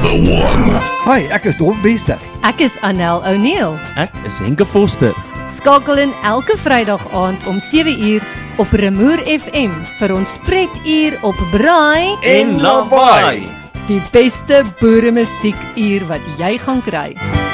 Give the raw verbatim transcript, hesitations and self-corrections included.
Number one. Hi, ek is Don Bester. Ek is Anel O'Neill. Ek is Henke Foster. Skakel in elke Vrydag aand om sewe uur op Remoer F M vir ons spretuur op Braai En Lawaai. Die beste boere musiek uur wat jy gaan kry.